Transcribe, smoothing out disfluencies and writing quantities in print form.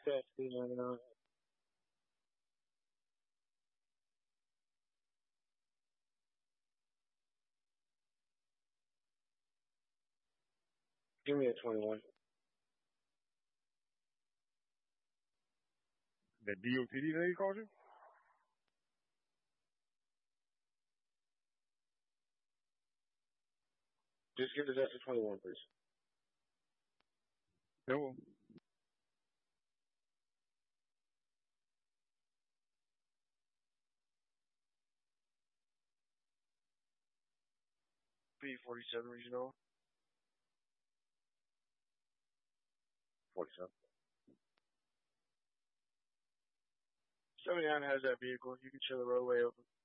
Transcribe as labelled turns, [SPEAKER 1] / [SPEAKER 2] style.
[SPEAKER 1] Give me a 21.
[SPEAKER 2] The DOTD that he called you?
[SPEAKER 1] Just give us that to 21, please.
[SPEAKER 2] No.
[SPEAKER 1] P47 regional. 47. 79 has that vehicle. You can show the roadway open.